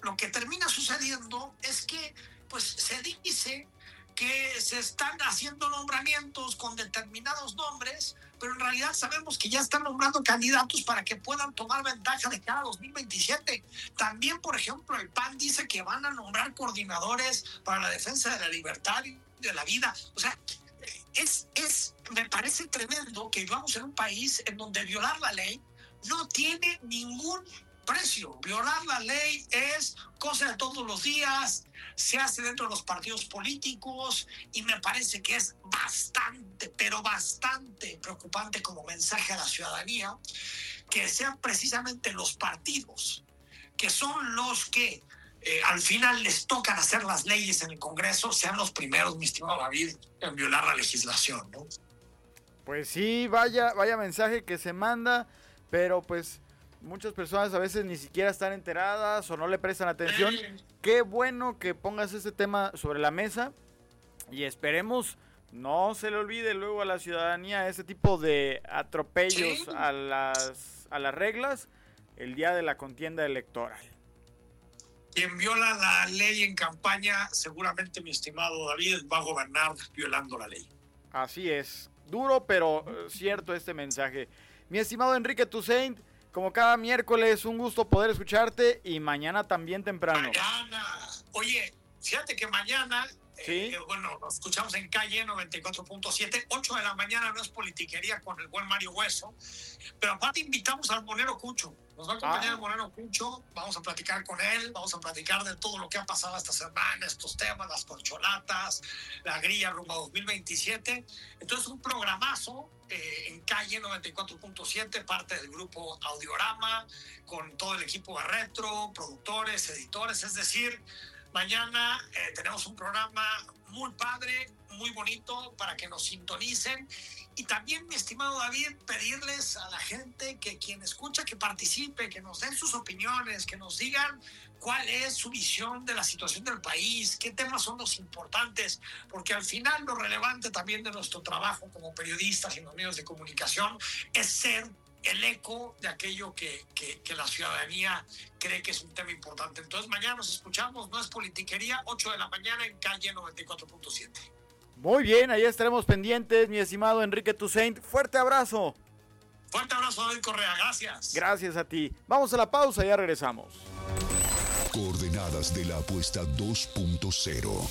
lo que termina sucediendo es que pues se dice que se están haciendo nombramientos con determinados nombres, pero en realidad sabemos que ya están nombrando candidatos para que puedan tomar ventaja de cara a 2027. También, por ejemplo, el PAN dice que van a nombrar coordinadores para la defensa de la libertad y de la vida. O sea, me parece tremendo que vivamos en un país en donde violar la ley no tiene ningún precio. Violar la ley es cosa de todos los días, se hace dentro de los partidos políticos y me parece que es bastante, pero bastante preocupante como mensaje a la ciudadanía que sean precisamente los partidos que son los que al final les tocan hacer las leyes en el Congreso, sean los primeros, mi estimado David, en violar la legislación, ¿no? Pues sí, vaya mensaje que se manda, pero pues muchas personas a veces ni siquiera están enteradas o no le prestan atención. Qué bueno que pongas este tema sobre la mesa y esperemos no se le olvide luego a la ciudadanía ese tipo de atropellos a las reglas el día de la contienda electoral. Quien viola la ley en campaña, seguramente, mi estimado David, va a gobernar violando la ley. Así es, duro pero cierto este mensaje. Mi estimado Enrique Toussaint, como cada miércoles, un gusto poder escucharte y mañana también temprano. Mañana. Oye, fíjate que mañana, ¿sí? Bueno, nos escuchamos en Calle 94.7, 8 de la mañana, no es politiquería con el buen Mario Hueso, pero aparte invitamos al Monero Cucho. Nos va a acompañar el Monero Cucho, vamos a platicar con él, vamos a platicar de todo lo que ha pasado esta semana, estos temas, las corcholatas, la grilla rumbo a 2027. Entonces, un programazo en Calle 94.7, parte del grupo Audiorama, con todo el equipo de Retro, productores, editores, es decir, mañana tenemos un programa muy padre, muy bonito para que nos sintonicen. Y también, mi estimado David, pedirles a la gente que quien escucha, que participe, que nos den sus opiniones, que nos digan cuál es su visión de la situación del país, qué temas son los importantes, porque al final lo relevante también de nuestro trabajo como periodistas y en los medios de comunicación es ser el eco de aquello que la ciudadanía cree que es un tema importante. Entonces mañana nos escuchamos, no es politiquería, 8 de la mañana en Calle 94.7. Muy bien, ahí estaremos pendientes, mi estimado Enrique Toussaint. Fuerte abrazo. Fuerte abrazo, David Correa, gracias. Gracias a ti. Vamos a la pausa y ya regresamos. Coordenadas de la apuesta 2.0.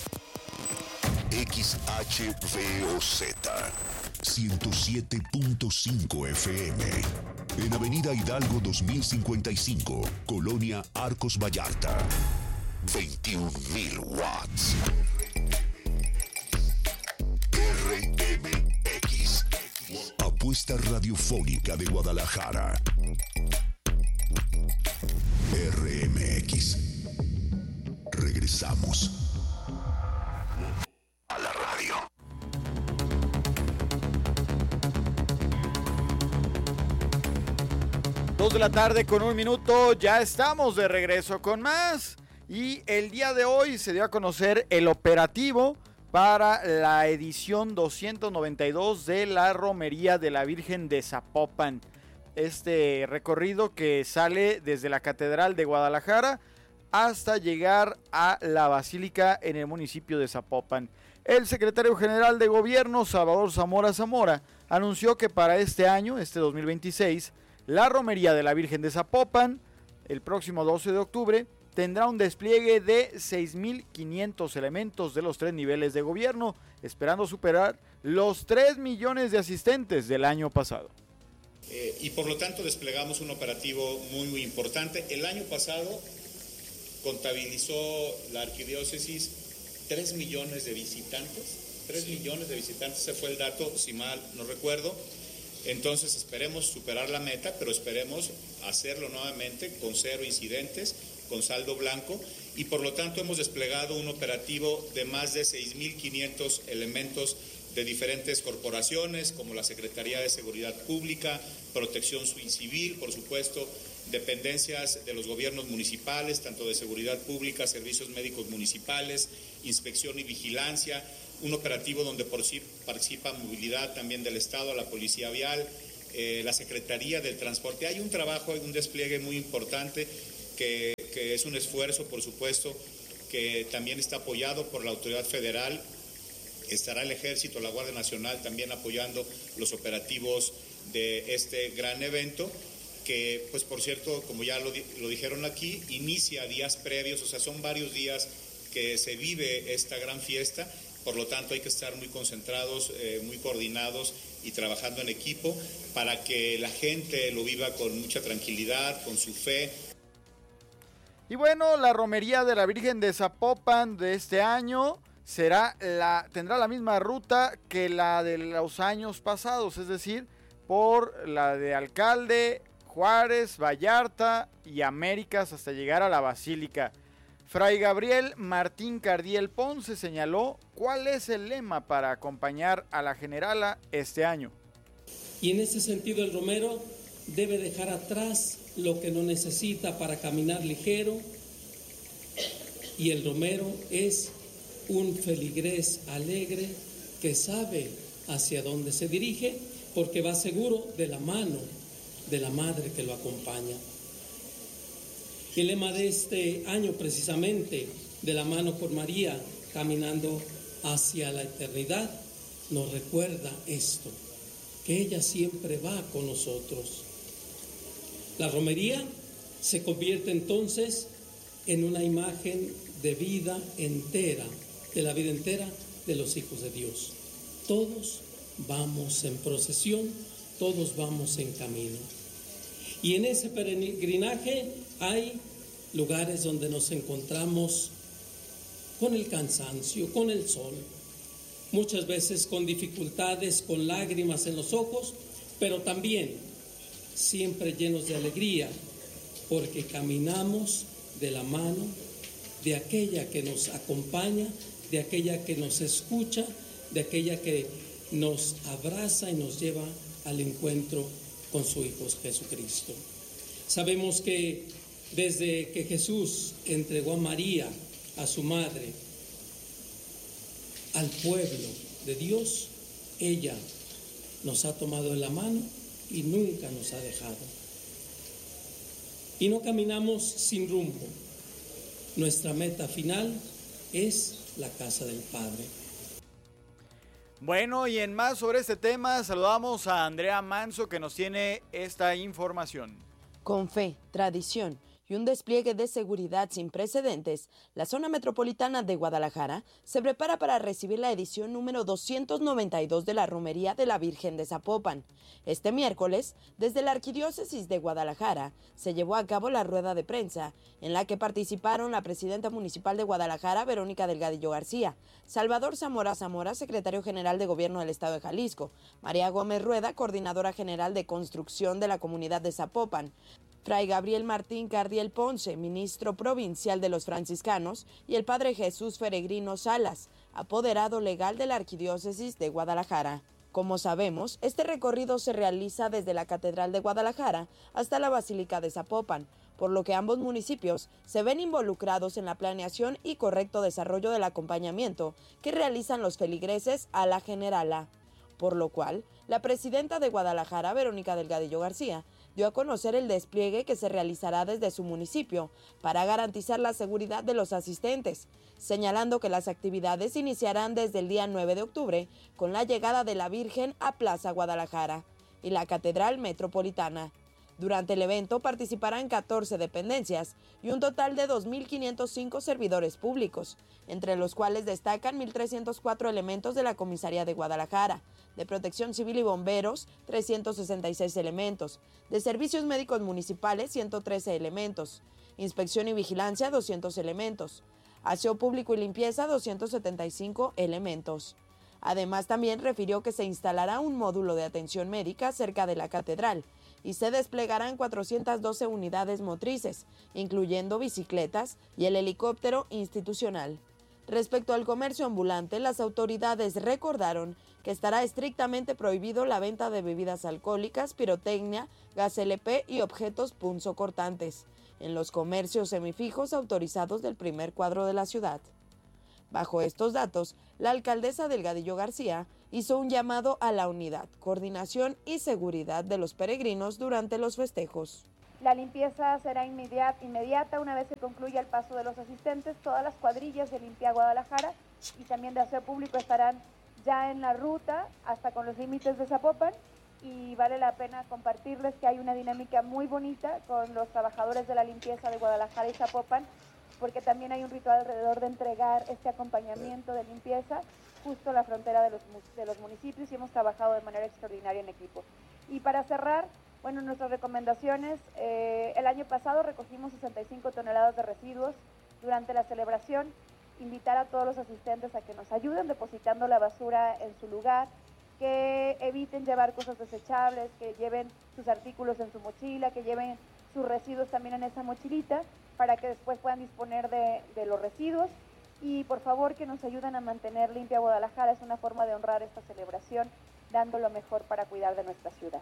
XHVOZ 107.5 FM. En Avenida Hidalgo 2055, Colonia Arcos Vallarta. 21.000 watts. RMX. Apuesta radiofónica de Guadalajara. RMX. Regresamos a la radio. 2 de la tarde con 1 minuto, ya estamos de regreso con más. Y el día de hoy se dio a conocer el operativo para la edición 292 de la Romería de la Virgen de Zapopan. Este recorrido que sale desde la Catedral de Guadalajara hasta llegar a la Basílica en el municipio de Zapopan. El secretario general de Gobierno, Salvador Zamora Zamora, anunció que para este año, este 2026, la Romería de la Virgen de Zapopan, el próximo 12 de octubre, tendrá un despliegue de 6.500 elementos de los 3 niveles de gobierno, esperando superar los 3 millones de asistentes del año pasado. Y por lo tanto desplegamos un operativo muy importante. El año pasado contabilizó la arquidiócesis 3 millones de visitantes. 3 millones de visitantes, ese fue el dato, si mal no recuerdo. Entonces esperemos superar la meta, pero esperemos hacerlo nuevamente con 0 incidentes, con saldo blanco, y por lo tanto hemos desplegado un operativo de más de 6.500 elementos de diferentes corporaciones, como la Secretaría de Seguridad Pública, Protección Civil, por supuesto, dependencias de los gobiernos municipales, tanto de Seguridad Pública, Servicios Médicos Municipales, Inspección y Vigilancia, un operativo donde participa Movilidad también del Estado, la Policía Vial, la Secretaría del Transporte. Hay un trabajo, hay un despliegue muy importante que que es un esfuerzo, por supuesto, que también está apoyado por la autoridad federal. Estará el Ejército, la Guardia Nacional también apoyando los operativos de este gran evento, que, pues por cierto, como ya lo dijeron aquí, inicia días previos, o sea, son varios días que se vive esta gran fiesta. Por lo tanto, hay que estar muy concentrados, muy coordinados y trabajando en equipo para que la gente lo viva con mucha tranquilidad, con su fe. Y bueno, la romería de la Virgen de Zapopan de este año tendrá la misma ruta que la de los años pasados, es decir, por la de Alcalde, Juárez, Vallarta y Américas hasta llegar a la Basílica. Fray Gabriel Martín Cardiel Ponce señaló cuál es el lema para acompañar a la generala este año. Y en ese sentido el romero debe dejar atrás lo que no necesita para caminar ligero, y el romero es un feligrés alegre que sabe hacia dónde se dirige porque va seguro de la mano de la madre que lo acompaña. El lema de este año, precisamente, de la mano por María, caminando hacia la eternidad, nos recuerda esto, que ella siempre va con nosotros. La romería se convierte entonces en una imagen de vida entera, de la vida entera de los hijos de Dios. Todos vamos en procesión, todos vamos en camino. Y en ese peregrinaje hay lugares donde nos encontramos con el cansancio, con el sol, muchas veces con dificultades, con lágrimas en los ojos, pero también siempre llenos de alegría, porque caminamos de la mano de aquella que nos acompaña, de aquella que nos escucha, de aquella que nos abraza y nos lleva al encuentro con su Hijo Jesucristo. Sabemos que desde que Jesús entregó a María, a su madre, al pueblo de Dios, ella nos ha tomado en la mano y nunca nos ha dejado. Y no caminamos sin rumbo. Nuestra meta final es la casa del Padre. Bueno, y en más sobre este tema, saludamos a Andrea Manso que nos tiene esta información. Con fe, tradición y un despliegue de seguridad sin precedentes, la zona metropolitana de Guadalajara se prepara para recibir la edición número 292 de la Romería de la Virgen de Zapopan. Este miércoles, desde la Arquidiócesis de Guadalajara, se llevó a cabo la rueda de prensa, en la que participaron la presidenta municipal de Guadalajara, Verónica Delgadillo García, Salvador Zamora Zamora, secretario general de Gobierno del Estado de Jalisco, María Gómez Rueda, coordinadora general de construcción de la comunidad de Zapopan, Fray Gabriel Martín Cardiel Ponce, ministro provincial de los franciscanos, y el padre Jesús Peregrino Salas, apoderado legal de la Arquidiócesis de Guadalajara. Como sabemos, este recorrido se realiza desde la Catedral de Guadalajara hasta la Basílica de Zapopan, por lo que ambos municipios se ven involucrados en la planeación y correcto desarrollo del acompañamiento que realizan los feligreses a la generala. Por lo cual, la presidenta de Guadalajara, Verónica Delgadillo García, dio a conocer el despliegue que se realizará desde su municipio para garantizar la seguridad de los asistentes, señalando que las actividades iniciarán desde el día 9 de octubre con la llegada de la Virgen a Plaza Guadalajara y la Catedral Metropolitana. Durante el evento participarán 14 dependencias y un total de 2.505 servidores públicos, entre los cuales destacan 1.304 elementos de la Comisaría de Guadalajara, de Protección Civil y Bomberos, 366 elementos, de Servicios Médicos Municipales, 113 elementos, Inspección y Vigilancia, 200 elementos, Aseo Público y Limpieza, 275 elementos. Además, también refirió que se instalará un módulo de atención médica cerca de la catedral y se desplegarán 412 unidades motrices, incluyendo bicicletas y el helicóptero institucional. Respecto al comercio ambulante, las autoridades recordaron que estará estrictamente prohibido la venta de bebidas alcohólicas, pirotecnia, gas LP y objetos punzocortantes en los comercios semifijos autorizados del primer cuadro de la ciudad. Bajo estos datos, la alcaldesa Delgadillo García hizo un llamado a la unidad, coordinación y seguridad de los peregrinos durante los festejos. La limpieza será inmediata una vez que concluya el paso de los asistentes. Todas las cuadrillas de Limpia Guadalajara y también de aseo público estarán ya en la ruta hasta con los límites de Zapopan, y vale la pena compartirles que hay una dinámica muy bonita con los trabajadores de la limpieza de Guadalajara y Zapopan, porque también hay un ritual alrededor de entregar este acompañamiento de limpieza justo a la frontera de los municipios, y hemos trabajado de manera extraordinaria en equipo. Y para cerrar, bueno, nuestras recomendaciones, el año pasado recogimos 65 toneladas de residuos durante la celebración. Invitar a todos los asistentes a que nos ayuden depositando la basura en su lugar, que eviten llevar cosas desechables, que lleven sus artículos en su mochila, que lleven sus residuos también en esa mochilita para que después puedan disponer de los residuos. Y por favor que nos ayuden a mantener limpia Guadalajara. Es una forma de honrar esta celebración, dando lo mejor para cuidar de nuestra ciudad.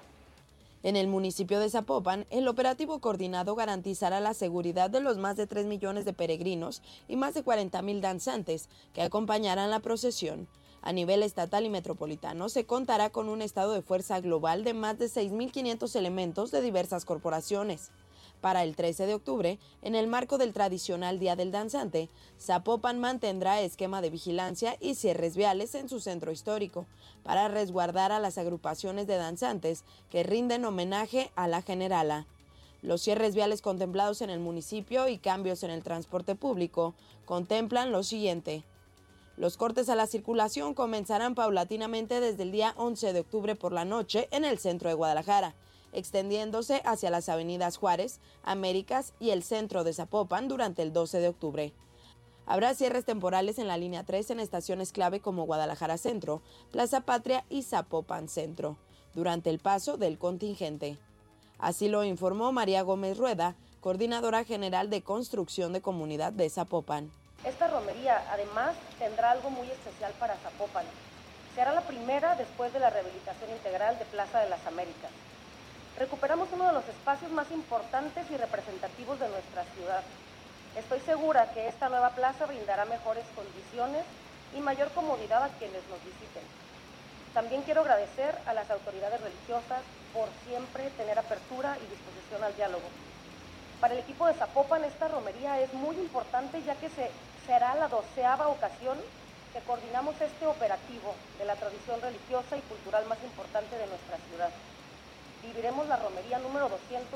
En el municipio de Zapopan, el operativo coordinado garantizará la seguridad de los más de 3 millones de peregrinos y más de 40,000 danzantes que acompañarán la procesión. A nivel estatal y metropolitano se contará con un estado de fuerza global de más de 6.500 elementos de diversas corporaciones. Para el 13 de octubre, en el marco del tradicional Día del Danzante, Zapopan mantendrá esquema de vigilancia y cierres viales en su centro histórico, para resguardar a las agrupaciones de danzantes que rinden homenaje a la generala. Los cierres viales contemplados en el municipio y cambios en el transporte público contemplan lo siguiente. Los cortes a la circulación comenzarán paulatinamente desde el día 11 de octubre por la noche en el centro de Guadalajara, extendiéndose hacia las avenidas Juárez, Américas y el centro de Zapopan durante el 12 de octubre. Habrá cierres temporales en la línea 3 en estaciones clave como Guadalajara Centro, Plaza Patria y Zapopan Centro, durante el paso del contingente. Así lo informó María Gómez Rueda, coordinadora general de Construcción de Comunidad de Zapopan. Esta romería, además, tendrá algo muy especial para Zapopan. Será la primera después de la rehabilitación integral de Plaza de las Américas. Recuperamos uno de los espacios más importantes y representativos de nuestra ciudad. Estoy segura que esta nueva plaza brindará mejores condiciones y mayor comodidad a quienes nos visiten. También quiero agradecer a las autoridades religiosas por siempre tener apertura y disposición al diálogo. Para el equipo de Zapopan, esta romería es muy importante, ya que será la 12ª ocasión que coordinamos este operativo de la tradición religiosa y cultural más importante de nuestra ciudad. Viviremos la romería número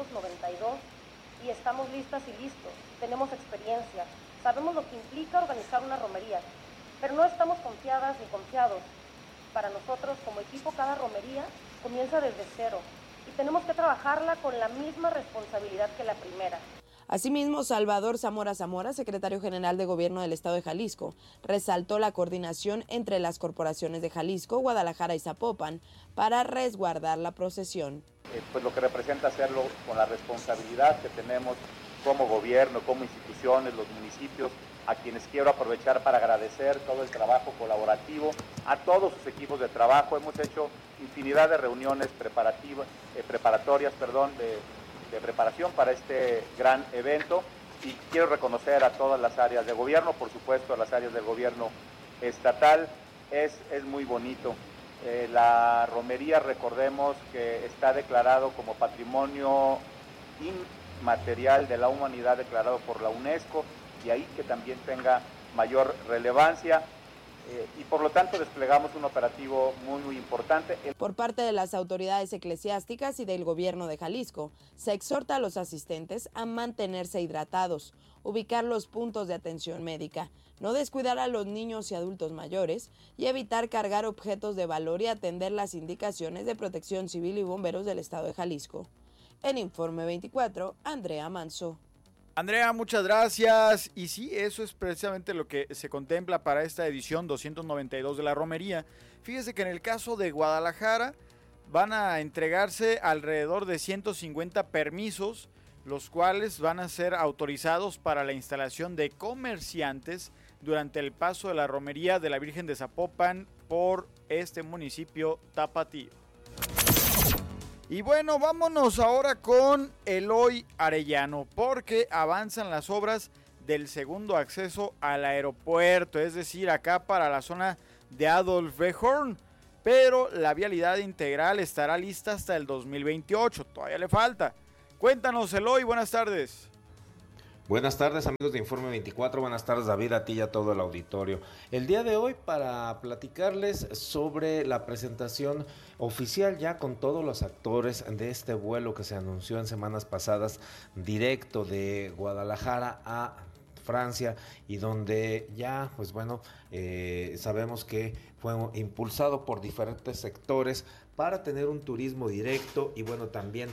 292 y estamos listas y listos. Tenemos experiencia, sabemos lo que implica organizar una romería, pero no estamos confiadas ni confiados. Para nosotros, como equipo, cada romería comienza desde cero y tenemos que trabajarla con la misma responsabilidad que la primera. Asimismo, Salvador Zamora Zamora, secretario general de Gobierno del Estado de Jalisco, resaltó la coordinación entre las corporaciones de Jalisco, Guadalajara y Zapopan para resguardar la procesión. Pues lo que representa hacerlo con la responsabilidad que tenemos como gobierno, como instituciones, los municipios, a quienes quiero aprovechar para agradecer todo el trabajo colaborativo, a todos sus equipos de trabajo. Hemos hecho infinidad de reuniones preparatorias de preparación para este gran evento, y quiero reconocer a todas las áreas de gobierno, por supuesto a las áreas del gobierno estatal. Es muy bonito. La romería, recordemos que está declarado como Patrimonio Inmaterial de la Humanidad, declarado por la UNESCO, y ahí que también tenga mayor relevancia. Y por lo tanto desplegamos un operativo muy importante. Por parte de las autoridades eclesiásticas y del gobierno de Jalisco, se exhorta a los asistentes a mantenerse hidratados, ubicar los puntos de atención médica, no descuidar a los niños y adultos mayores y evitar cargar objetos de valor y atender las indicaciones de Protección Civil y Bomberos del Estado de Jalisco. En Informe 24, Andrea Manso. Andrea, muchas gracias. Y sí, eso es precisamente lo que se contempla para esta edición 292 de la romería. Fíjese que en el caso de Guadalajara van a entregarse alrededor de 150 permisos, los cuales van a ser autorizados para la instalación de comerciantes durante el paso de la romería de la Virgen de Zapopan por este municipio tapatío. Y bueno, vámonos ahora con Eloy Arellano, porque avanzan las obras del segundo acceso al aeropuerto, es decir, acá para la zona de Adolf B. Horn, pero la vialidad integral estará lista hasta el 2028, todavía le falta. Cuéntanos, Eloy, buenas tardes. Buenas tardes, amigos de Informe 24, buenas tardes, David, a ti y a todo el auditorio. El día de hoy para platicarles sobre la presentación oficial ya con todos los actores de este vuelo que se anunció en semanas pasadas directo de Guadalajara a Francia y donde ya, pues bueno, sabemos que fue impulsado por diferentes sectores para tener un turismo directo y bueno, también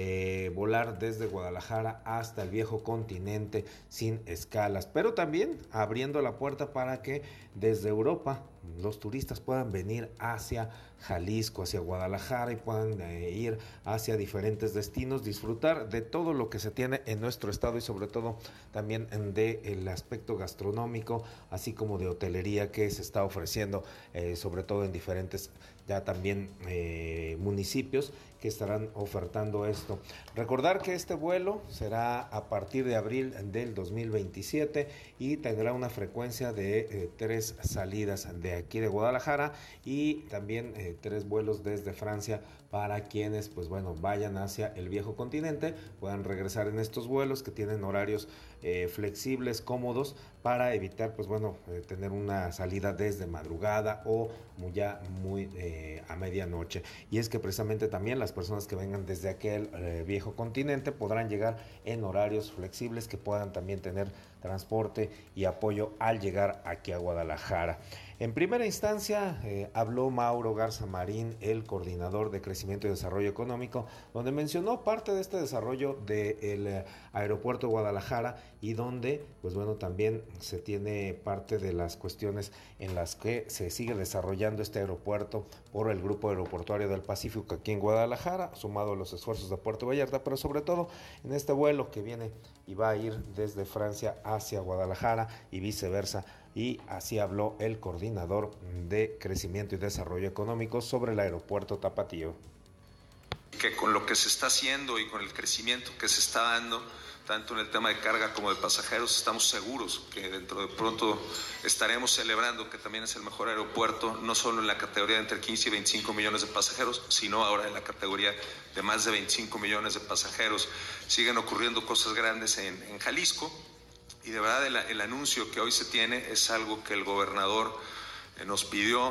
volar desde Guadalajara hasta el viejo continente sin escalas, pero también abriendo la puerta para que desde Europa los turistas puedan venir hacia Jalisco, hacia Guadalajara y puedan ir hacia diferentes destinos, disfrutar de todo lo que se tiene en nuestro estado y sobre todo también del aspecto gastronómico, así como de hotelería que se está ofreciendo, sobre todo en diferentes ya también municipios que estarán ofertando esto. Recordar que este vuelo será a partir de abril del 2027 y tendrá una frecuencia de 3 salidas de aquí de Guadalajara y también 3 vuelos desde Francia para quienes pues bueno vayan hacia el viejo continente, puedan regresar en estos vuelos que tienen horarios flexibles, cómodos, para evitar pues bueno tener una salida desde madrugada o muy a medianoche. Y es que precisamente también las personas que vengan desde aquel viejo continente podrán llegar en horarios flexibles que puedan también tener transporte y apoyo al llegar aquí a Guadalajara. En primera instancia habló Mauro Garza Marín, el coordinador de Crecimiento y Desarrollo Económico, donde mencionó parte de este desarrollo del aeropuerto de Guadalajara y donde pues bueno también se tiene parte de las cuestiones en las que se sigue desarrollando este aeropuerto por el Grupo Aeroportuario del Pacífico aquí en Guadalajara, sumado a los esfuerzos de Puerto Vallarta, pero sobre todo en este vuelo que viene y va a ir desde Francia hacia Guadalajara y viceversa. Y así habló el coordinador de Crecimiento y Desarrollo Económico sobre el aeropuerto Tapatío. Que con lo que se está haciendo y con el crecimiento que se está dando, tanto en el tema de carga como de pasajeros, estamos seguros que dentro de pronto estaremos celebrando que también es el mejor aeropuerto, no solo en la categoría de entre 15 y 25 millones de pasajeros, sino ahora en la categoría de más de 25 millones de pasajeros. Siguen ocurriendo cosas grandes en Jalisco. Y de verdad el anuncio que hoy se tiene es algo que el gobernador nos pidió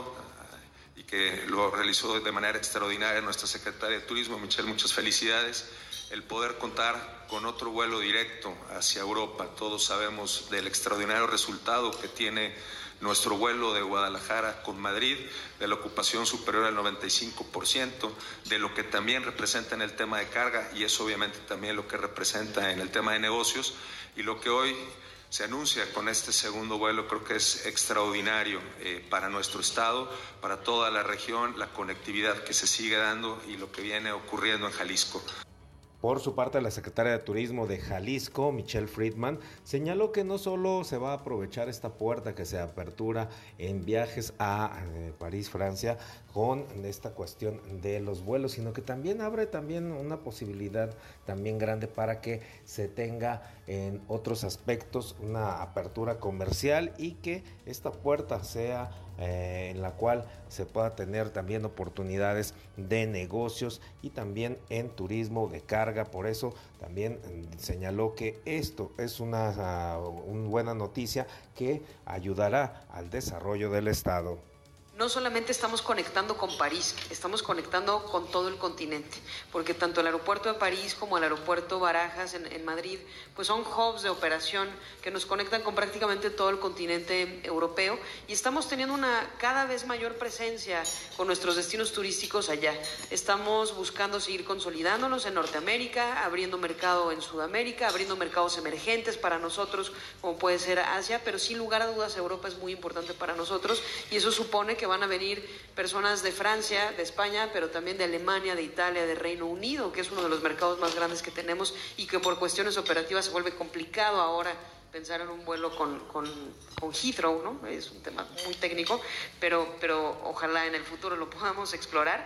y que lo realizó de manera extraordinaria nuestra secretaria de Turismo, Michelle, muchas felicidades. El poder contar con otro vuelo directo hacia Europa. Todos sabemos del extraordinario resultado que tiene nuestro vuelo de Guadalajara con Madrid, de la ocupación superior al 95%, de lo que también representa en el tema de carga y es obviamente también lo que representa en el tema de negocios. Y lo que hoy se anuncia con este segundo vuelo creo que es extraordinario para nuestro estado, para toda la región, la conectividad que se sigue dando y lo que viene ocurriendo en Jalisco. Por su parte, la secretaria de Turismo de Jalisco, Michelle Friedman, señaló que no solo se va a aprovechar esta puerta que se apertura en viajes a París, Francia, con esta cuestión de los vuelos, sino que también abre también una posibilidad también grande para que se tenga en otros aspectos una apertura comercial y que esta puerta sea en la cual se pueda tener también oportunidades de negocios y también en turismo de carga. Por eso también señaló que esto es una buena noticia que ayudará al desarrollo del estado. No solamente estamos conectando con París, estamos conectando con todo el continente, porque tanto el aeropuerto de París como el aeropuerto Barajas en Madrid, pues son hubs de operación que nos conectan con prácticamente todo el continente europeo y estamos teniendo una cada vez mayor presencia con nuestros destinos turísticos allá. Estamos buscando seguir consolidándonos en Norteamérica, abriendo mercado en Sudamérica, abriendo mercados emergentes para nosotros, como puede ser Asia, pero sin lugar a dudas Europa es muy importante para nosotros y eso supone que van a venir personas de Francia, de España, pero también de Alemania, de Italia, de Reino Unido, que es uno de los mercados más grandes que tenemos y que por cuestiones operativas se vuelve complicado ahora pensar en un vuelo con Heathrow, ¿no? Es un tema muy técnico, pero ojalá en el futuro lo podamos explorar.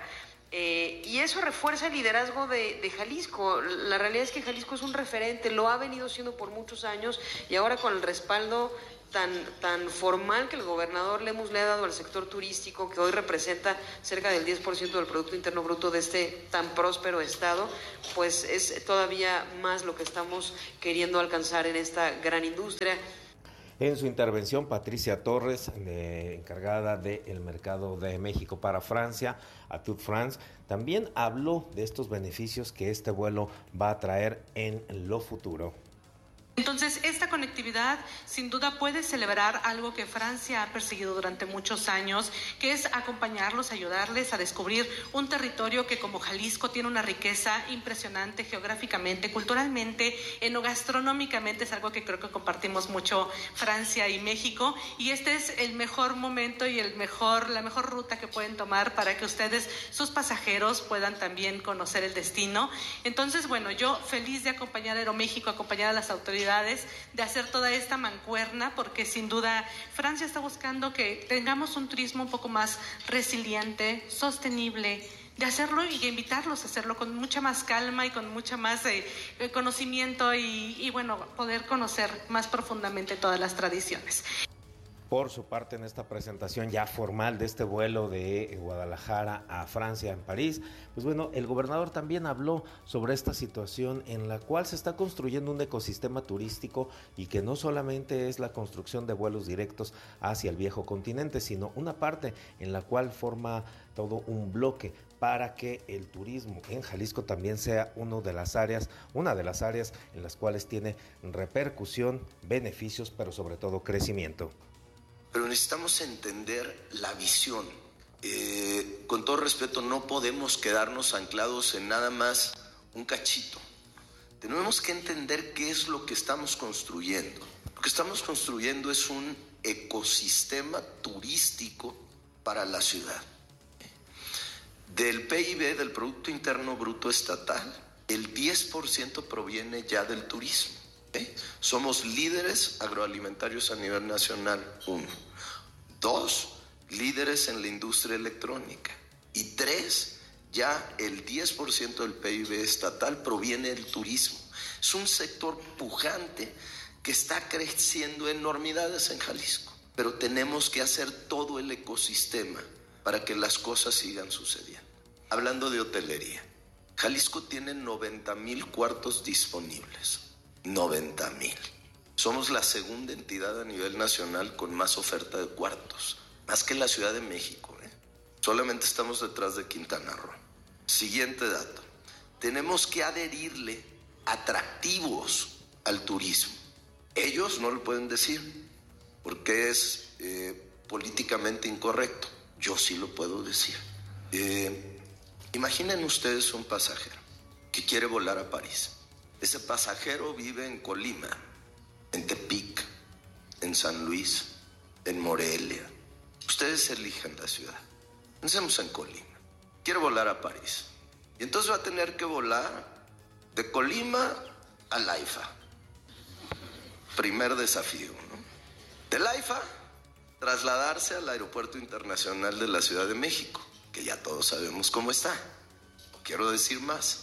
Y eso refuerza el liderazgo de Jalisco. La realidad es que Jalisco es un referente, lo ha venido siendo por muchos años y ahora con el respaldo tan formal que el gobernador Lemus le ha dado al sector turístico, que hoy representa cerca del 10% del Producto Interno Bruto de este tan próspero estado, pues es todavía más lo que estamos queriendo alcanzar en esta gran industria. En su intervención, Patricia Torres, encargada del mercado de México para Francia, Atout France, también habló de estos beneficios que este vuelo va a traer en lo futuro. Entonces, esta conectividad sin duda puede celebrar algo que Francia ha perseguido durante muchos años, que es acompañarlos, ayudarles a descubrir un territorio que como Jalisco tiene una riqueza impresionante geográficamente, culturalmente, enogastronómicamente, es algo que creo que compartimos mucho Francia y México, y este es el mejor momento y la mejor ruta que pueden tomar para que ustedes, sus pasajeros, puedan también conocer el destino. Entonces, bueno, yo feliz de acompañar a Aeroméxico, acompañar a las autoridades, de hacer toda esta mancuerna, porque sin duda Francia está buscando que tengamos un turismo un poco más resiliente, sostenible, de hacerlo y invitarlos a hacerlo con mucha más calma y con mucha más conocimiento y bueno, poder conocer más profundamente todas las tradiciones. Por su parte, en esta presentación ya formal de este vuelo de Guadalajara a Francia, en París, pues bueno, el gobernador también habló sobre esta situación en la cual se está construyendo un ecosistema turístico y que no solamente es la construcción de vuelos directos hacia el viejo continente, sino una parte en la cual forma todo un bloque para que el turismo en Jalisco también sea una de las áreas en las cuales tiene repercusión, beneficios, pero sobre todo crecimiento. Pero necesitamos entender la visión. Con todo respeto, no podemos quedarnos anclados en nada más un cachito. Tenemos que entender qué es lo que estamos construyendo. Lo que estamos construyendo es un ecosistema turístico para la ciudad. Del PIB, del Producto Interno Bruto Estatal, el 10% proviene ya del turismo. Somos líderes agroalimentarios a nivel nacional, 1. 2, líderes en la industria electrónica. Y 3, ya el 10% del PIB estatal proviene del turismo. Es un sector pujante que está creciendo enormidades en Jalisco. Pero tenemos que hacer todo el ecosistema para que las cosas sigan sucediendo. Hablando de hotelería, Jalisco tiene 90,000 cuartos disponibles. 90,000. Somos la segunda entidad a nivel nacional con más oferta de cuartos, más que la Ciudad de México, Solamente estamos detrás de Quintana Roo. Siguiente dato. Tenemos que adherirle atractivos al turismo. Ellos no lo pueden decir porque es políticamente incorrecto. Yo sí lo puedo decir. Imaginen ustedes un pasajero que quiere volar a París. Ese pasajero vive en Colima, en Tepic, en San Luis, en Morelia. Ustedes eligen la ciudad. Pensemos en Colima. Quiere volar a París. Y entonces va a tener que volar de Colima a Laifa. Primer desafío, ¿no? De Laifa, trasladarse al Aeropuerto Internacional de la Ciudad de México, que ya todos sabemos cómo está. No quiero decir más.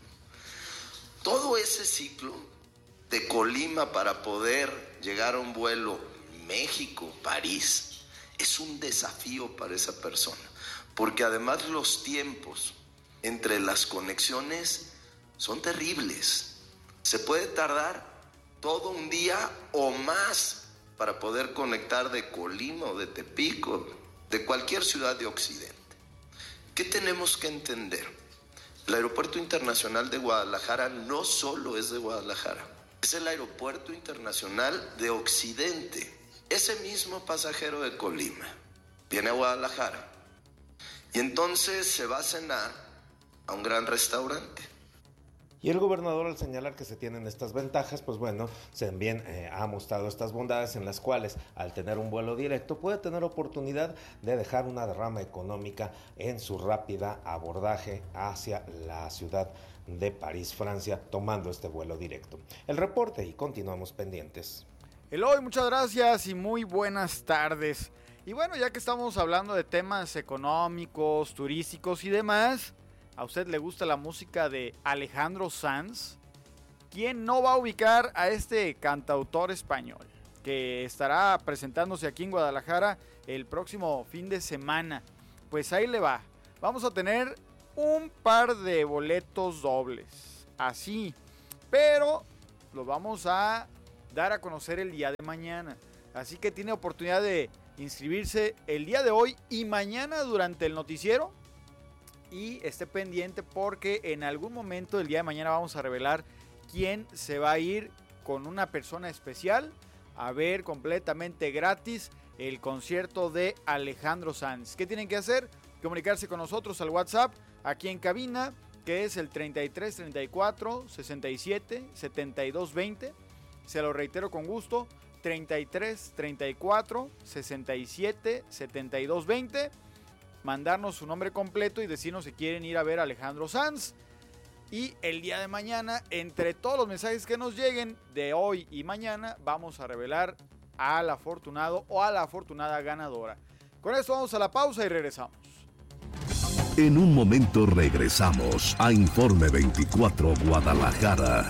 Todo ese ciclo de Colima para poder llegar a un vuelo México-París es un desafío para esa persona, porque además los tiempos entre las conexiones son terribles. Se puede tardar todo un día o más para poder conectar de Colima o de Tepic o de cualquier ciudad de Occidente. ¿Qué tenemos que entender? El Aeropuerto Internacional de Guadalajara no solo es de Guadalajara, es el Aeropuerto Internacional de Occidente. Ese mismo pasajero de Colima viene a Guadalajara y entonces se va a cenar a un gran restaurante. Y el gobernador, al señalar que se tienen estas ventajas, pues bueno, también ha mostrado estas bondades en las cuales, al tener un vuelo directo, puede tener oportunidad de dejar una derrama económica en su rápida abordaje hacia la ciudad de París, Francia, tomando este vuelo directo. El reporte y continuamos pendientes. Eloy, muchas gracias y muy buenas tardes. Y bueno, ya que estamos hablando de temas económicos, turísticos y demás, ¿a usted le gusta la música de Alejandro Sanz? ¿Quién no va a ubicar a este cantautor español? que estará presentándose aquí en Guadalajara el próximo fin de semana. Pues ahí le va. Vamos a tener un par de boletos dobles, así, pero los vamos a dar a conocer el día de mañana. Así que tiene oportunidad de inscribirse el día de hoy y mañana durante el noticiero. Y esté pendiente porque en algún momento del día de mañana vamos a revelar quién se va a ir con una persona especial a ver completamente gratis el concierto de Alejandro Sanz. ¿Qué tienen que hacer? Comunicarse con nosotros al WhatsApp aquí en cabina, que es el 33 34 67 72 20. Se lo reitero con gusto, 33 34 67 72 20. Mandarnos su nombre completo y decirnos si quieren ir a ver a Alejandro Sanz. Y el día de mañana, entre todos los mensajes que nos lleguen de hoy y mañana, vamos a revelar al afortunado o a la afortunada ganadora. Con esto vamos a la pausa y regresamos. En un momento regresamos a Informe 24 Guadalajara.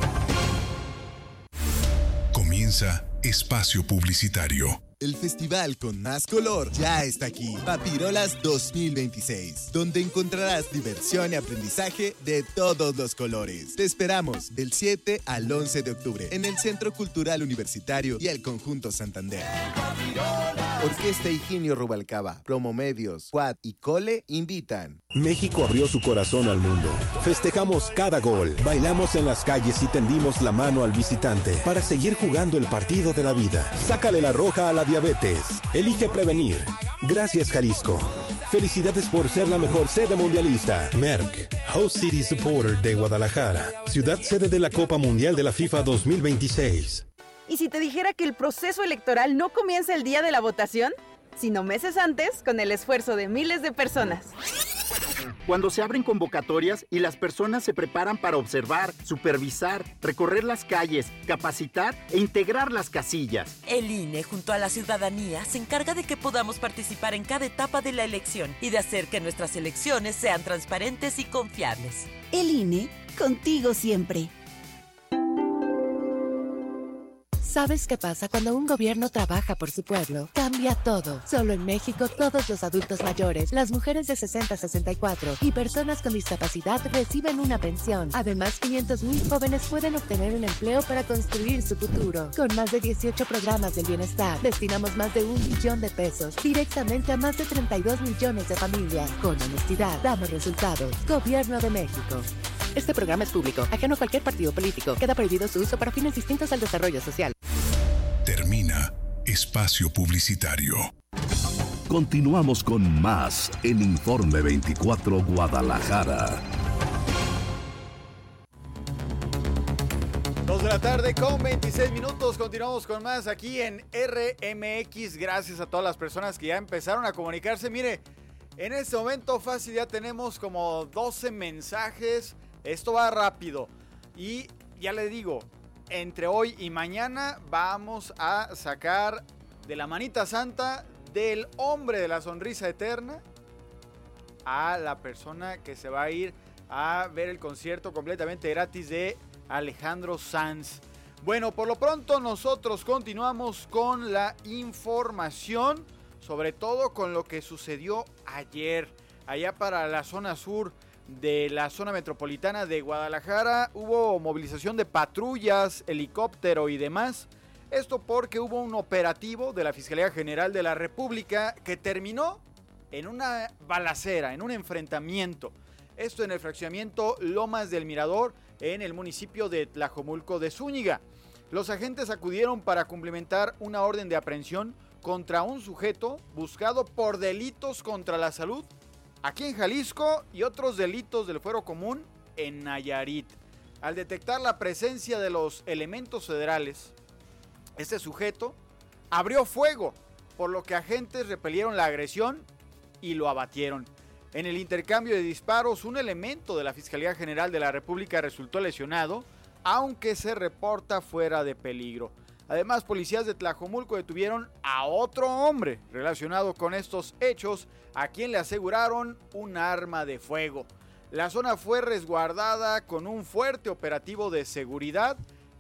Comienza Espacio Publicitario. El festival con más color ya está aquí. Papirolas 2026, donde encontrarás diversión y aprendizaje de todos los colores. Te esperamos del 7 al 11 de octubre en el Centro Cultural Universitario y el Conjunto Santander. Orquesta Higinio Rubalcaba, Promomedios, Quad y Cole invitan. México abrió su corazón al mundo. Festejamos cada gol, bailamos en las calles y tendimos la mano al visitante para seguir jugando el partido de la vida. Sácale la roja a la diabetes. Elige prevenir. Gracias, Jalisco. Felicidades por ser la mejor sede mundialista. Merck, Host City Supporter de Guadalajara, ciudad sede de la Copa Mundial de la FIFA 2026. ¿Y si te dijera que el proceso electoral no comienza el día de la votación, sino meses antes, con el esfuerzo de miles de personas? Cuando se abren convocatorias y las personas se preparan para observar, supervisar, recorrer las calles, capacitar e integrar las casillas. El INE, junto a la ciudadanía, se encarga de que podamos participar en cada etapa de la elección y de hacer que nuestras elecciones sean transparentes y confiables. El INE, contigo siempre. ¿Sabes qué pasa cuando un gobierno trabaja por su pueblo? Cambia todo. Solo en México, todos los adultos mayores, las mujeres de 60 a 64 y personas con discapacidad reciben una pensión. Además, 500,000 jóvenes pueden obtener un empleo para construir su futuro. Con más de 18 programas del bienestar, destinamos más de 1 billón de pesos directamente a más de 32 millones de familias. Con honestidad, damos resultados. Gobierno de México. Este programa es público, ajeno a cualquier partido político. Queda prohibido su uso para fines distintos al desarrollo social. Termina Espacio Publicitario. Continuamos con más en Informe 24 Guadalajara. 2 de la tarde con 26 minutos. Continuamos con más aquí en RMX. Gracias a todas las personas que ya empezaron a comunicarse. Mire, en este momento fácil ya tenemos como 12 mensajes. Esto va rápido. Y ya le digo, entre hoy y mañana vamos a sacar de la manita santa del hombre de la sonrisa eterna a la persona que se va a ir a ver el concierto completamente gratis de Alejandro Sanz. Bueno, por lo pronto nosotros continuamos con la información, sobre todo con lo que sucedió ayer, allá para la zona sur de la zona metropolitana de Guadalajara. Hubo movilización de patrullas, helicóptero y demás. Esto porque hubo un operativo de la Fiscalía General de la República que terminó en una balacera, en un enfrentamiento. Esto en el fraccionamiento Lomas del Mirador, en el municipio de Tlajomulco de Zúñiga. Los agentes acudieron para cumplimentar una orden de aprehensión contra un sujeto buscado por delitos contra la salud aquí en Jalisco y otros delitos del fuero común en Nayarit. Al detectar la presencia de los elementos federales, este sujeto abrió fuego, por lo que agentes repelieron la agresión y lo abatieron. En el intercambio de disparos, un elemento de la Fiscalía General de la República resultó lesionado, aunque se reporta fuera de peligro. Además, policías de Tlajomulco detuvieron a otro hombre relacionado con estos hechos, a quien le aseguraron un arma de fuego. La zona fue resguardada con un fuerte operativo de seguridad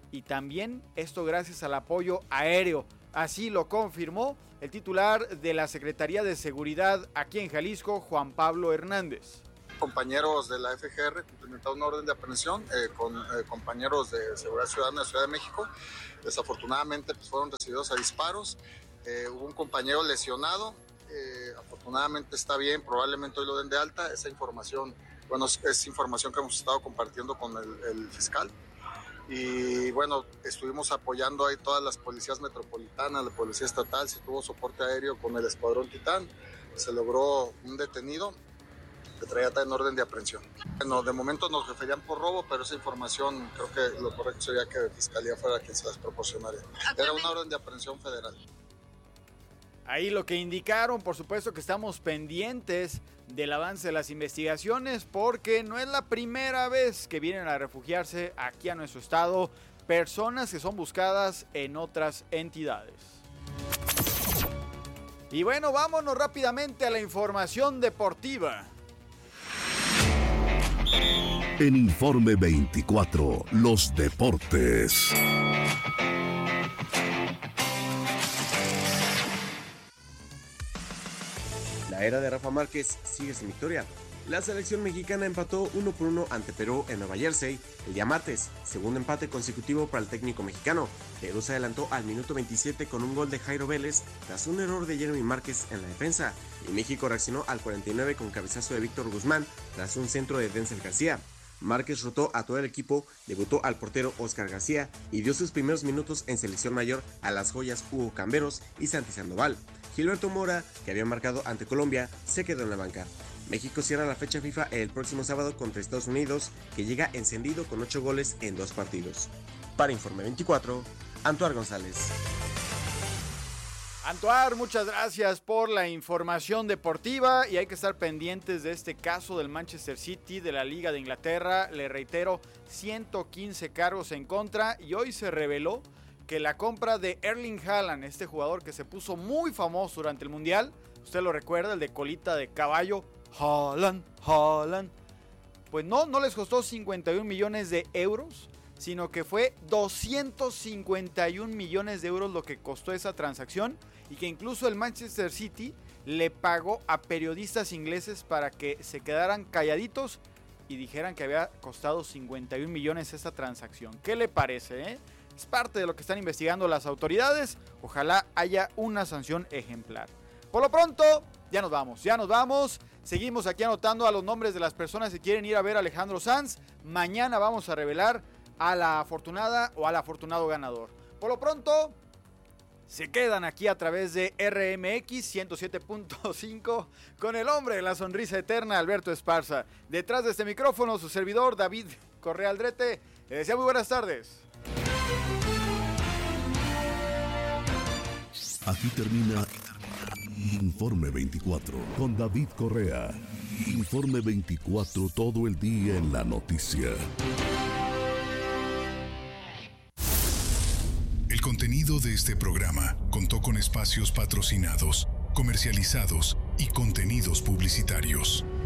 y también esto gracias al apoyo aéreo. Así lo confirmó el titular de la Secretaría de Seguridad aquí en Jalisco, Juan Pablo Hernández. Compañeros de la FGR cumplimentaron una orden de aprehensión con compañeros de Seguridad Ciudadana de Ciudad de México. Desafortunadamente pues, fueron recibidos a disparos. Hubo un compañero lesionado. Afortunadamente está bien, probablemente hoy lo den de alta. Esa información, bueno, es información que hemos estado compartiendo con el fiscal. Y bueno, estuvimos apoyando ahí todas las policías metropolitanas, la policía estatal, se tuvo soporte aéreo con el Escuadrón Titán. Se logró un detenido que traía en orden de aprehensión. Bueno, de momento nos referían por robo, pero esa información creo que lo correcto sería que la Fiscalía fuera quien se las proporcionaría. Era una orden de aprehensión federal. Ahí lo que indicaron, por supuesto que estamos pendientes del avance de las investigaciones porque no es la primera vez que vienen a refugiarse aquí a nuestro estado personas que son buscadas en otras entidades. Y bueno, vámonos rápidamente a la información deportiva. En Informe 24, los deportes. La era de Rafa Márquez sigue sin victoria. La selección mexicana empató 1-1 ante Perú en Nueva Jersey el día martes, segundo empate consecutivo para el técnico mexicano. Perú se adelantó al minuto 27 con un gol de Jairo Vélez tras un error de Jeremy Márquez en la defensa, y México reaccionó al 49 con cabezazo de Víctor Guzmán tras un centro de Denzel García. Márquez rotó a todo el equipo, debutó al portero Óscar García y dio sus primeros minutos en selección mayor a las joyas Hugo Camberos y Santi Sandoval. Gilberto Mora, que había marcado ante Colombia, se quedó en la banca. México cierra la fecha FIFA el próximo sábado contra Estados Unidos, que llega encendido con 8 goles en 2 partidos. Para Informe 24, Antoine González. Antoine, muchas gracias por la información deportiva y hay que estar pendientes de este caso del Manchester City de la Liga de Inglaterra. Le reitero, 115 cargos en contra y hoy se reveló que la compra de Erling Haaland, este jugador que se puso muy famoso durante el Mundial, usted lo recuerda, el de colita de caballo, Haaland, pues no les costó 51 millones de euros, sino que fue 251 millones de euros lo que costó esa transacción y que incluso el Manchester City le pagó a periodistas ingleses para que se quedaran calladitos y dijeran que había costado 51 millones esa transacción. ¿Qué le parece, Es parte de lo que están investigando las autoridades. Ojalá haya una sanción ejemplar. Por lo pronto, ya nos vamos. Seguimos aquí anotando a los nombres de las personas que quieren ir a ver a Alejandro Sanz. Mañana vamos a revelar a la afortunada o al afortunado ganador. Por lo pronto, se quedan aquí a través de RMX 107.5 con el hombre de la sonrisa eterna, Alberto Esparza. Detrás de este micrófono, su servidor, David Correa Aldrete. Le deseo muy buenas tardes. Aquí termina Informe 24 con David Correa. Informe 24 todo el día en la noticia. El contenido de este programa contó con espacios patrocinados, comercializados y contenidos publicitarios.